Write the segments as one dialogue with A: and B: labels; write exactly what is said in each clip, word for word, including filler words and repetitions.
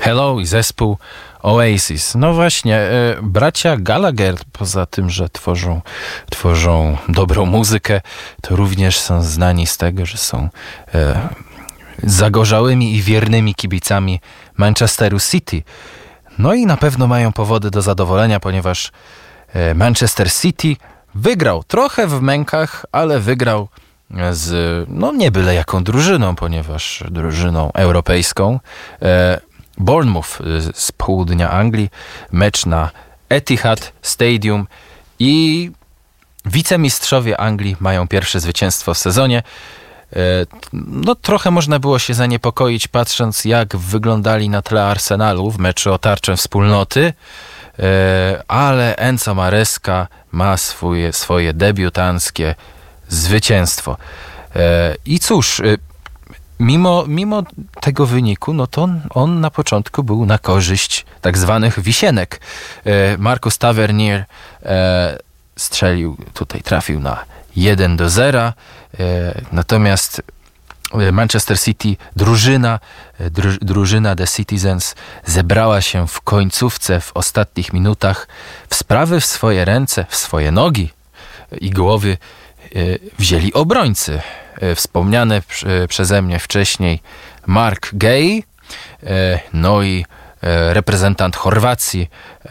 A: Hello i zespół Oasis. No właśnie, e, bracia Gallagher, poza tym, że tworzą, tworzą dobrą muzykę, to również są znani z tego, że są e, zagorzałymi i wiernymi kibicami Manchesteru City. No i na pewno mają powody do zadowolenia, ponieważ e, Manchester City wygrał trochę w mękach, ale wygrał z, no nie byle jaką drużyną, ponieważ drużyną europejską. E, Bournemouth z południa Anglii, mecz na Etihad Stadium i wicemistrzowie Anglii mają pierwsze zwycięstwo w sezonie. No trochę można było się zaniepokoić, patrząc jak wyglądali na tle Arsenalu w meczu o tarczę wspólnoty, ale Enzo Maresca ma swoje, swoje debiutanckie zwycięstwo. I cóż, Mimo, mimo tego wyniku, no to on, on na początku był na korzyść tak zwanych wisienek. E, Marcus Tavernier e, strzelił, tutaj trafił na jeden do zera, e, natomiast Manchester City, drużyna, dru, drużyna The Citizens zebrała się w końcówce, w ostatnich minutach w sprawy w swoje ręce, w swoje nogi i głowy wzięli obrońcy. Wspomniane przeze mnie wcześniej Mark Gay, no i reprezentant Chorwacji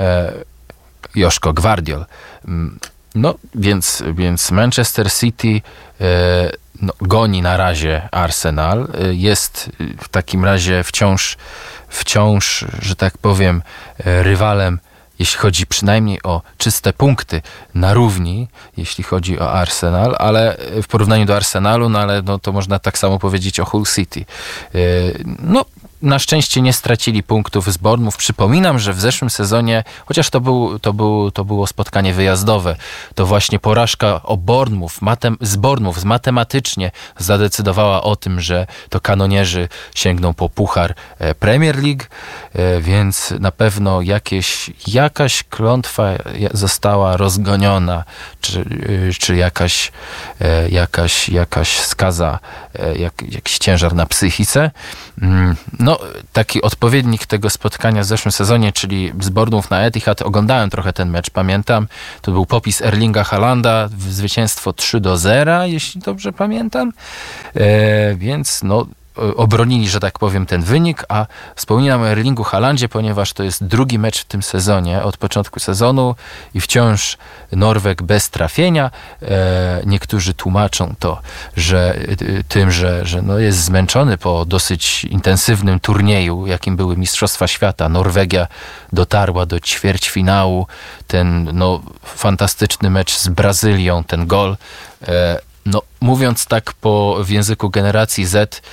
A: Joszko Gvardiol. No więc, więc Manchester City no, goni na razie Arsenal. Jest w takim razie wciąż, wciąż, że tak powiem, rywalem, jeśli chodzi przynajmniej o czyste punkty, na równi, jeśli chodzi o Arsenal, ale w porównaniu do Arsenalu, no ale no, to można tak samo powiedzieć o Hull City. No, na szczęście nie stracili punktów z Bournemouth. Przypominam, że w zeszłym sezonie, chociaż to, był, to, był, to było spotkanie wyjazdowe, to właśnie porażka o Bournemouth, matem, z Bournemouth matematycznie zadecydowała o tym, że to kanonierzy sięgną po puchar Premier League, więc na pewno jakieś, jakaś klątwa została rozgoniona, czy, czy jakaś, jakaś, jakaś skaza, jak, jakiś ciężar na psychice. No, taki odpowiednik tego spotkania w zeszłym sezonie, czyli z Bournemouth na Etihad, oglądałem trochę ten mecz, pamiętam. To był popis Erlinga Haalanda, zwycięstwo trzy do zera, jeśli dobrze pamiętam. E, więc no, obronili, że tak powiem, ten wynik, a wspominam o Erlingu Haalandzie, ponieważ to jest drugi mecz w tym sezonie, od początku sezonu i wciąż Norweg bez trafienia. E, niektórzy tłumaczą to, że tym, że, że no jest zmęczony po dosyć intensywnym turnieju, jakim były Mistrzostwa Świata. Norwegia dotarła do ćwierćfinału, ten no, fantastyczny mecz z Brazylią, ten gol. E, No, mówiąc tak po w języku generacji Z, e,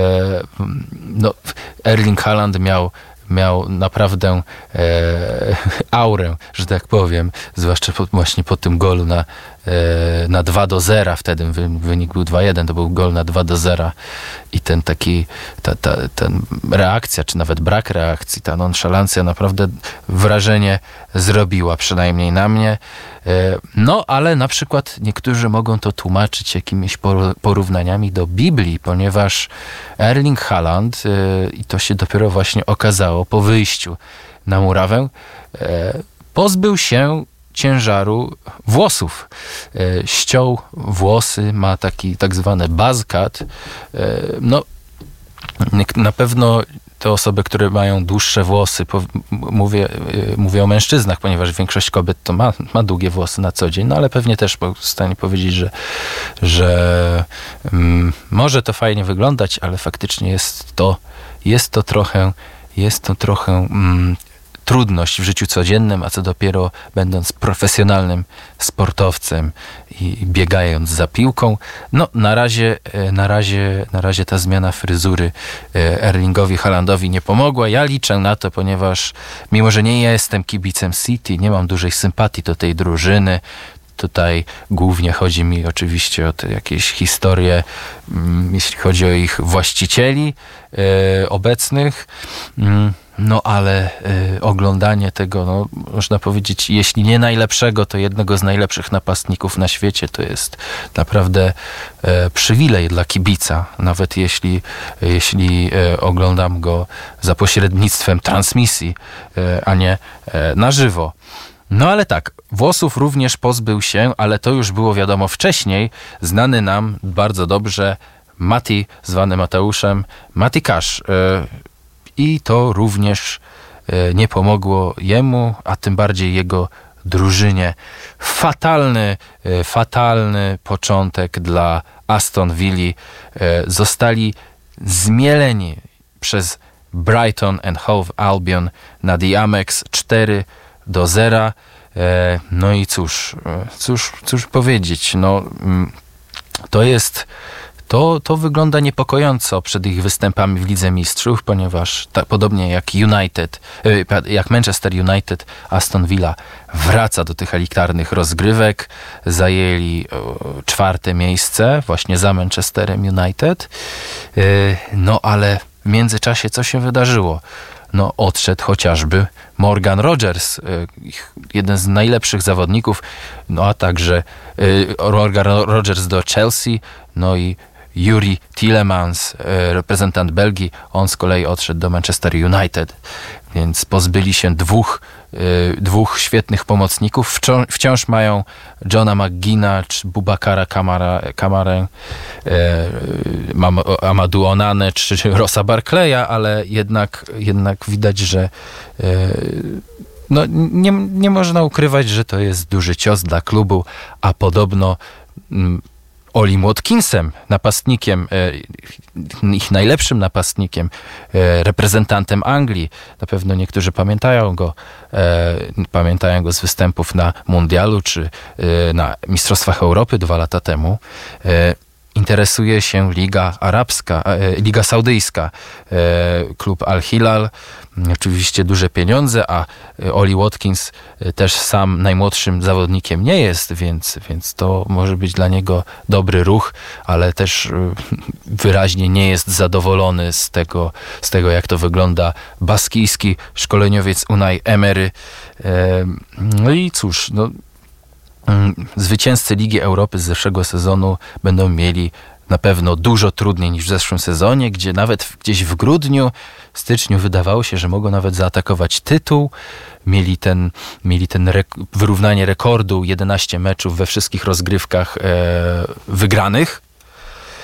A: no, Erling Haaland miał, miał naprawdę e, aurę, że tak powiem, zwłaszcza po, właśnie po tym golu na, e, na dwa do zera, wtedy wy, wynik był dwa jeden, to był gol na dwa do zera i ten taki, ta, ta ten reakcja, czy nawet brak reakcji, ta nonszalancja naprawdę wrażenie zrobiła, przynajmniej na mnie. No, ale na przykład niektórzy mogą to tłumaczyć jakimiś porównaniami do Biblii, ponieważ Erling Haaland, i to się dopiero właśnie okazało po wyjściu na murawę, pozbył się ciężaru włosów. Ściął włosy, ma taki tak zwany buzz cut. No, na pewno te osoby, które mają dłuższe włosy, mówię, mówię o mężczyznach, ponieważ większość kobiet to ma, ma długie włosy na co dzień, no ale pewnie też w stanie powiedzieć, że, że um, może to fajnie wyglądać, ale faktycznie jest to, jest to trochę, jest to trochę um, trudność w życiu codziennym, a co dopiero będąc profesjonalnym sportowcem i biegając za piłką. No, na razie, na razie, na razie ta zmiana fryzury Erlingowi Haalandowi nie pomogła. Ja liczę na to, ponieważ mimo, że nie jestem kibicem City, nie mam dużej sympatii do tej drużyny. Tutaj głównie chodzi mi oczywiście o te jakieś historie, jeśli chodzi o ich właścicieli obecnych. No ale y, oglądanie tego, no, można powiedzieć, jeśli nie najlepszego, to jednego z najlepszych napastników na świecie, to jest naprawdę y, przywilej dla kibica. Nawet jeśli, jeśli y, oglądam go za pośrednictwem transmisji, y, a nie y, na żywo. No ale tak, włosów również pozbył się, ale to już było wiadomo wcześniej, znany nam bardzo dobrze Mati, zwany Mateuszem, Mati Cash. Y, I to również nie pomogło jemu, a tym bardziej jego drużynie. Fatalny, fatalny początek dla Aston Villa. Zostali zmieleni przez Brighton and Hove Albion na The Amex cztery do zera. No i cóż, cóż, cóż powiedzieć, no to jest... To, to wygląda niepokojąco przed ich występami w Lidze Mistrzów, ponieważ ta, podobnie jak United, jak Manchester United, Aston Villa wraca do tych elitarnych rozgrywek. Zajęli czwarte miejsce właśnie za Manchesterem United. No ale w międzyczasie co się wydarzyło? No odszedł chociażby Morgan Rogers, jeden z najlepszych zawodników, no a także Morgan Rogers do Chelsea, no i Yuri Tielemans, reprezentant Belgii, on z kolei odszedł do Manchester United, więc pozbyli się dwóch, dwóch świetnych pomocników. Wciąż, wciąż mają Johna McGinna czy Bubakara Kamara, Kamarę, Amadou Onane czy, czy Rossa Barclaya, ale jednak, jednak widać, że no, nie, nie można ukrywać, że to jest duży cios dla klubu, a podobno Olim Watkinsem, napastnikiem, ich najlepszym napastnikiem, reprezentantem Anglii. Na pewno niektórzy pamiętają go, pamiętają go z występów na Mundialu czy na Mistrzostwach Europy dwa lata temu. Interesuje się Liga Arabska, Liga Saudyjska, klub Al-Hilal. Oczywiście duże pieniądze, a Oli Watkins też sam najmłodszym zawodnikiem nie jest, więc, więc to może być dla niego dobry ruch, ale też wyraźnie nie jest zadowolony z tego, z tego jak to wygląda baskijski szkoleniowiec Unai Emery. No i cóż, no, zwycięzcy Ligi Europy z zeszłego sezonu będą mieli na pewno dużo trudniej niż w zeszłym sezonie, gdzie nawet gdzieś w grudniu, styczniu wydawało się, że mogą nawet zaatakować tytuł. Mieli ten, mieli ten rek- wyrównanie rekordu, jedenaście meczów we wszystkich rozgrywkach e, wygranych.